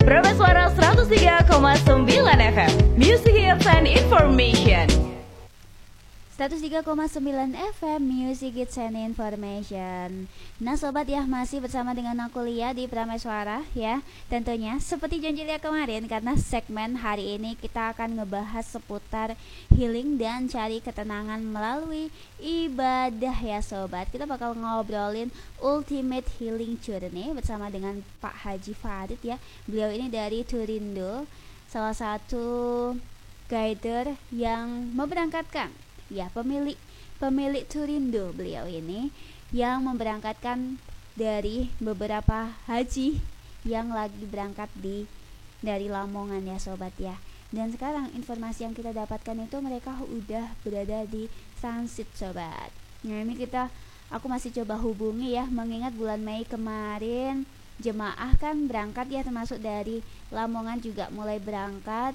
Prameswara 103,9 FM, Music Hits and Information. 103,9 FM Music Hits and Information. Nah sobat ya, masih bersama dengan aku Lia di Prameswara ya. Tentunya seperti janji Lia kemarin, karena segmen hari ini kita akan ngebahas seputar healing dan cari ketenangan melalui ibadah ya sobat. Kita bakal ngobrolin Ultimate Healing Journey bersama dengan Pak Haji Farid ya. Beliau ini dari Turindo, salah satu guider yang memberangkatkan ya, pemilik Turindo beliau ini yang memberangkatkan dari beberapa haji yang lagi berangkat dari Lamongan ya sobat ya. Dan sekarang informasi yang kita dapatkan itu mereka udah berada di transit sobat. Nah ini aku masih coba hubungi ya, mengingat bulan Mei kemarin jemaah kan berangkat ya, termasuk dari Lamongan juga mulai berangkat.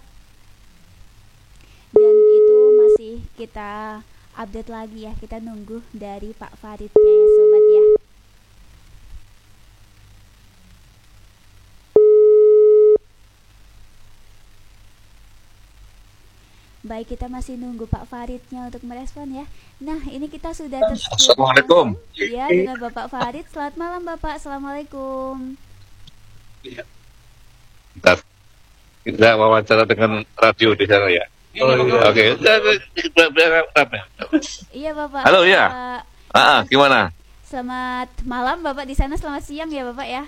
Dan itu masih kita update lagi ya, kita nunggu dari Pak Faridnya ya sobat ya. Baik, kita masih nunggu Pak Faridnya untuk merespon ya. Nah ini kita sudah Assalamualaikum ya dengan Bapak Farid. Selamat malam Bapak, Assalamualaikum. Kita wawancara dengan radio di sana ya. Oke. Iya Bapak. Halo ya. Gimana? Selamat malam Bapak di sana, selamat siang ya Bapak ya.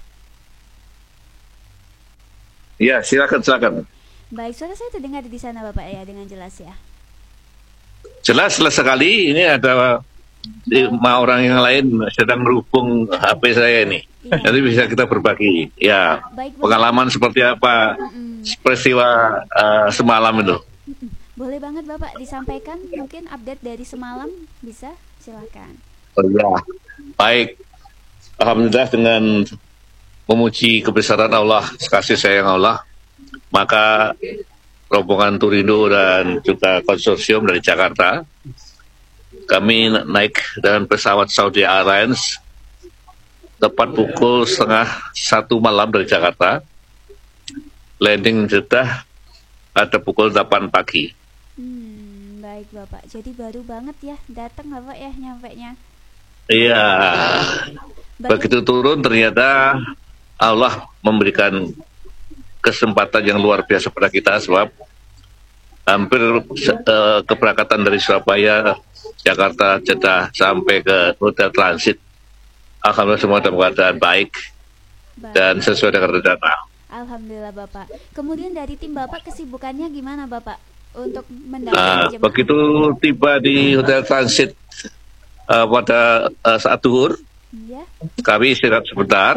Iya, silakan. Baik, suara saya terdengar di sana Bapak ya dengan jelas ya. Jelas sekali. Ini ada 5 orang yang lain sedang merhubung HP saya ini. Iya. Nanti bisa kita berbagi. Ya. Baik, pengalaman seperti apa peristiwa semalam itu. Boleh banget Bapak disampaikan mungkin update dari semalam, bisa? Silakan. Oh ya. Baik. Alhamdulillah dengan memuji kebesaran Allah, kasih sayang Allah, maka rombongan Turindo dan juga konsorsium dari Jakarta, kami naik dengan pesawat Saudi Airlines tepat pukul 12:30 malam dari Jakarta. Landing Jeddah pada pukul 8 pagi. Baik Bapak, jadi baru banget ya datang Bapak ya nyampenya. Iya. Begitu turun ternyata Allah memberikan kesempatan yang luar biasa pada kita, sebab hampir keberangkatan dari Surabaya, Jakarta, Jeddah sampai ke hotel transit, alhamdulillah semua dalam keadaan baik dan sesuai dengan rencana. Alhamdulillah Bapak. Kemudian dari tim Bapak kesibukannya gimana Bapak untuk mendampingi jemaah? Begitu tiba di hotel transit pada saat zuhur, kami istirahat sebentar.